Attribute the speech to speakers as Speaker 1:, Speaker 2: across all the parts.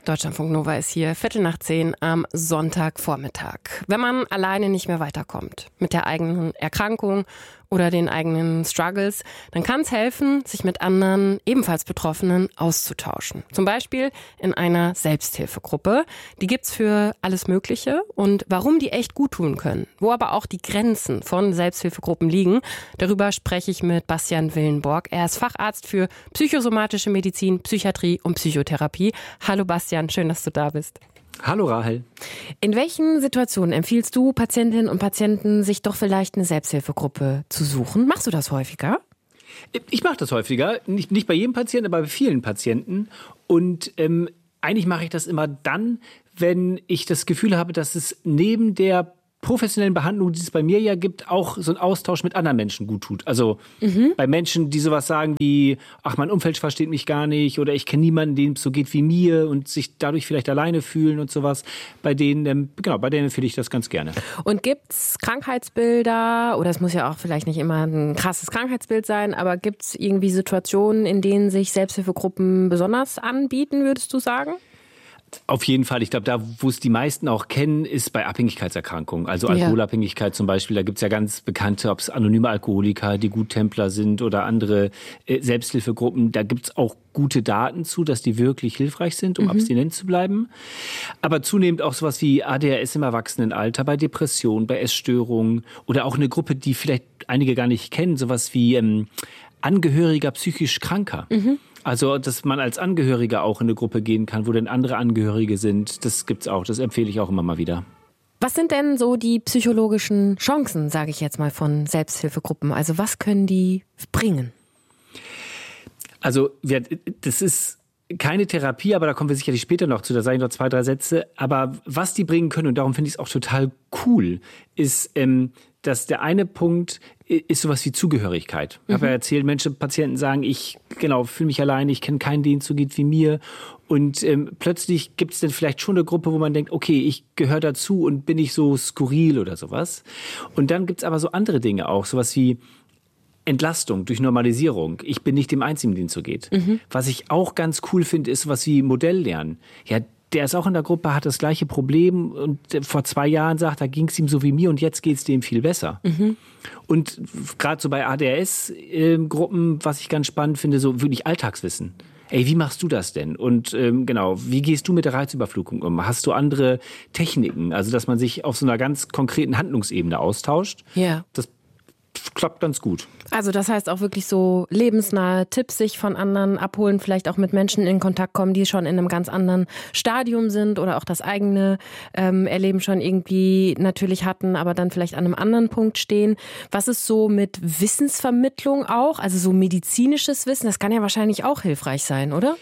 Speaker 1: Deutschlandfunk Nova ist hier, 10:15 am Sonntagvormittag. Wenn man alleine nicht mehr weiterkommt mit der eigenen Erkrankung oder den eigenen Struggles, dann kann es helfen, sich mit anderen, ebenfalls Betroffenen, auszutauschen. Zum Beispiel in einer Selbsthilfegruppe. Die gibt's für alles Mögliche. Und warum die echt gut tun können, wo aber auch die Grenzen von Selbsthilfegruppen liegen, darüber spreche ich mit Bastian Willenborg. Er ist Facharzt für psychosomatische Medizin, Psychiatrie und Psychotherapie. Hallo Bastian, schön, dass du da bist.
Speaker 2: Hallo Rahel.
Speaker 1: In welchen Situationen empfiehlst du Patientinnen und Patienten, sich doch vielleicht eine Selbsthilfegruppe zu suchen? Machst du das häufiger?
Speaker 2: Ich mache das häufiger, nicht bei jedem Patienten, aber bei vielen Patienten. Und eigentlich mache ich das immer dann, wenn ich das Gefühl habe, dass es neben der professionellen Behandlung, die es bei mir ja gibt, auch so ein Austausch mit anderen Menschen gut tut. Also bei Menschen, die sowas sagen wie, ach, mein Umfeld versteht mich gar nicht oder ich kenne niemanden, dem es so geht wie mir und sich dadurch vielleicht alleine fühlen und sowas. Bei denen empfehle ich das ganz gerne.
Speaker 1: Und gibt's Krankheitsbilder, oder es muss ja auch vielleicht nicht immer ein krasses Krankheitsbild sein, aber gibt's irgendwie Situationen, in denen sich Selbsthilfegruppen besonders anbieten, würdest du sagen?
Speaker 2: Auf jeden Fall. Ich glaube, da, wo es die meisten auch kennen, ist bei Abhängigkeitserkrankungen. Also Alkoholabhängigkeit zum Beispiel. Da gibt es ja ganz bekannte, ob es anonyme Alkoholiker, die Guttempler sind oder andere Selbsthilfegruppen. Da gibt es auch gute Daten zu, dass die wirklich hilfreich sind, um abstinent zu bleiben. Aber zunehmend auch sowas wie ADHS im Erwachsenenalter, bei Depressionen, bei Essstörungen oder auch eine Gruppe, die vielleicht einige gar nicht kennen, sowas wie Angehöriger psychisch Kranker. Also, dass man als Angehöriger auch in eine Gruppe gehen kann, wo dann andere Angehörige sind, das gibt's auch. Das empfehle ich auch immer mal wieder.
Speaker 1: Was sind denn so die psychologischen Chancen, sage ich jetzt mal, von Selbsthilfegruppen? Also was können die bringen?
Speaker 2: Also, das ist keine Therapie, aber da kommen wir sicherlich später noch zu, da sage ich noch 2, 3 Sätze. Aber was die bringen können, und darum finde ich es auch total cool, ist, dass der eine Punkt ist sowas wie Zugehörigkeit. Ich habe ja erzählt, Patienten sagen, ich fühle mich alleine, ich kenne keinen, den es so geht wie mir. Und plötzlich gibt es dann vielleicht schon eine Gruppe, wo man denkt, okay, ich gehöre dazu und bin nicht so skurril oder sowas. Und dann gibt es aber so andere Dinge auch, sowas wie Entlastung durch Normalisierung. Ich bin nicht dem Einzigen, den es so geht. Was ich auch ganz cool finde, ist sowas wie Modelllernen. Ja, der ist auch in der Gruppe, hat das gleiche Problem und vor 2 Jahren sagt, da ging es ihm so wie mir und jetzt geht es dem viel besser. Und gerade so bei ADHS-Gruppen, was ich ganz spannend finde, so wirklich Alltagswissen. Ey, wie machst du das denn? Und wie gehst du mit der Reizüberflutung um? Hast du andere Techniken? Also, dass man sich auf so einer ganz konkreten Handlungsebene austauscht.
Speaker 1: Ja.
Speaker 2: Das klappt ganz gut.
Speaker 1: Also das heißt auch wirklich so lebensnahe Tipps sich von anderen abholen, vielleicht auch mit Menschen in Kontakt kommen, die schon in einem ganz anderen Stadium sind oder auch das eigene Erleben schon irgendwie natürlich hatten, aber dann vielleicht an einem anderen Punkt stehen. Was ist so mit Wissensvermittlung auch? Also so medizinisches Wissen, das kann ja wahrscheinlich auch hilfreich sein, oder?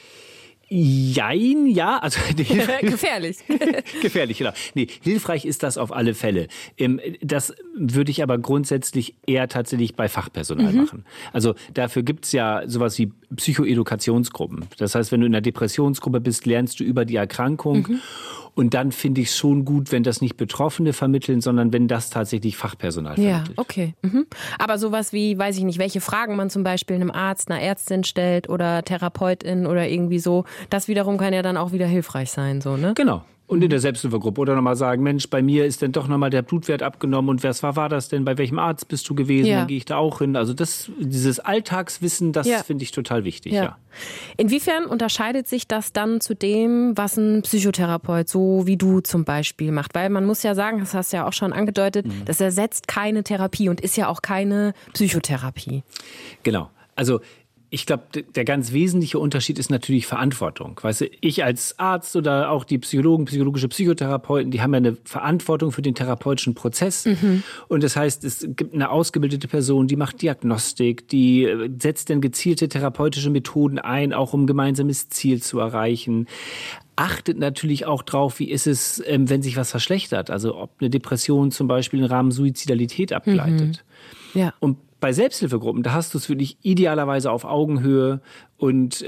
Speaker 2: Jein, ja. Also,
Speaker 1: gefährlich.
Speaker 2: Gefährlich, genau. Nee, hilfreich ist das auf alle Fälle. Das würde ich aber grundsätzlich eher tatsächlich bei Fachpersonal machen. Also dafür gibt's ja sowas wie Psychoedukationsgruppen. Das heißt, wenn du in einer Depressionsgruppe bist, lernst du über die Erkrankung. Und dann finde ich es schon gut, wenn das nicht Betroffene vermitteln, sondern wenn das tatsächlich Fachpersonal vermittelt.
Speaker 1: Ja, okay. Aber sowas wie, weiß ich nicht, welche Fragen man zum Beispiel einem Arzt, einer Ärztin stellt oder Therapeutin oder irgendwie so, das wiederum kann ja dann auch wieder hilfreich sein, so, ne?
Speaker 2: Genau. Und in der Selbsthilfegruppe oder nochmal sagen, Mensch, bei mir ist dann doch nochmal der Blutwert abgenommen und was war das denn? Bei welchem Arzt bist du gewesen?
Speaker 1: Ja.
Speaker 2: Dann gehe ich da auch hin. Also dieses Alltagswissen, das finde ich total wichtig, ja.
Speaker 1: Inwiefern unterscheidet sich das dann zu dem, was ein Psychotherapeut, so wie du zum Beispiel, macht? Weil man muss ja sagen, das hast du ja auch schon angedeutet, das ersetzt keine Therapie und ist ja auch keine Psychotherapie.
Speaker 2: Genau. Also ich glaube, der ganz wesentliche Unterschied ist natürlich Verantwortung. Weißt du, ich als Arzt oder auch die Psychologen, psychologische Psychotherapeuten, die haben ja eine Verantwortung für den therapeutischen Prozess. Und das heißt, es gibt eine ausgebildete Person, die macht Diagnostik, die setzt dann gezielte therapeutische Methoden ein, auch um ein gemeinsames Ziel zu erreichen. Achtet natürlich auch drauf, wie ist es, wenn sich was verschlechtert. Also ob eine Depression zum Beispiel im Rahmen Suizidalität abgleitet.
Speaker 1: Ja.
Speaker 2: Und bei Selbsthilfegruppen, da hast du es wirklich idealerweise auf Augenhöhe und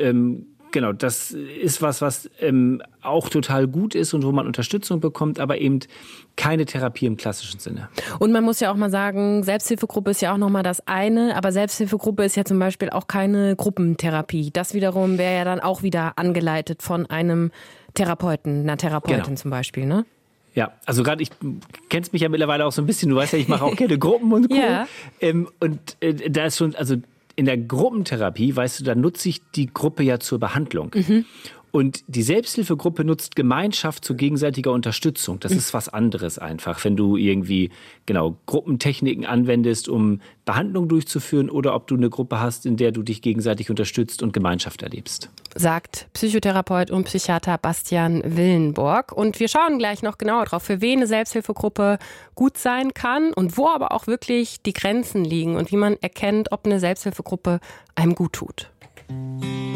Speaker 2: das ist was auch total gut ist und wo man Unterstützung bekommt, aber eben keine Therapie im klassischen Sinne.
Speaker 1: Und man muss ja auch mal sagen, Selbsthilfegruppe ist ja auch nochmal das eine, aber Selbsthilfegruppe ist ja zum Beispiel auch keine Gruppentherapie. Das wiederum wäre ja dann auch wieder angeleitet von einem Therapeuten, einer Therapeutin zum Beispiel, ne?
Speaker 2: Ja, also gerade, ich kennst mich ja mittlerweile auch so ein bisschen, du weißt ja, ich mache auch gerne Gruppen und Co.
Speaker 1: Ja.
Speaker 2: Da ist schon, also in der Gruppentherapie, weißt du, da nutze ich die Gruppe ja zur Behandlung. Und die Selbsthilfegruppe nutzt Gemeinschaft zu gegenseitiger Unterstützung. Das ist was anderes einfach, wenn du irgendwie, Gruppentechniken anwendest, um Behandlung durchzuführen oder ob du eine Gruppe hast, in der du dich gegenseitig unterstützt und Gemeinschaft erlebst.
Speaker 1: Sagt Psychotherapeut und Psychiater Bastian Willenborg. Und wir schauen gleich noch genauer drauf, für wen eine Selbsthilfegruppe gut sein kann und wo aber auch wirklich die Grenzen liegen und wie man erkennt, ob eine Selbsthilfegruppe einem gut tut.